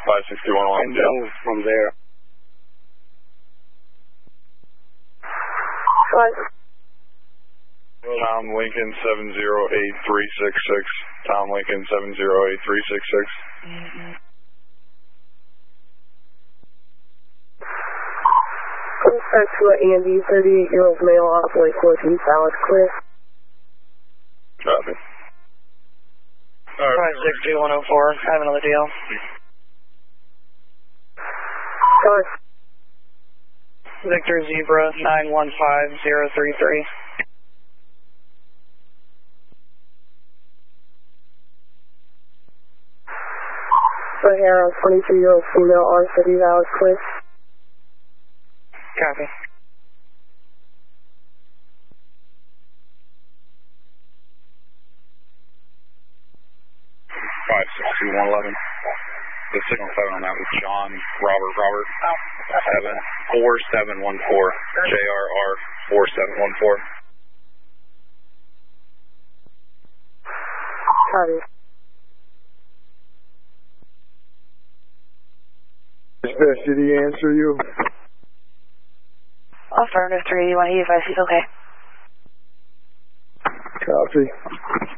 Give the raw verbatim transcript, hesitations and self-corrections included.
five sixty-one I know from there. What? Tom Lincoln seven zero eight three six six. Tom Lincoln seven zero eight three six six. Mm-hmm. Contact to Andy, thirty-eight-year-old male, off Lake fourteen, South Cliff. Copy. five six two one oh four, I have another deal. Sorry. Victor Zebra nine one five zero three three. Sahara, twenty-two-year-old female, R thirty, Valley Cliff. Copy. five six two one eleven. The signal seven on that was John Robert Robert seven four seven one four. J R R four seven one four. Copy. Dispatch, did he answer you? Affirmative three, you want to E F I C, okay. Copy.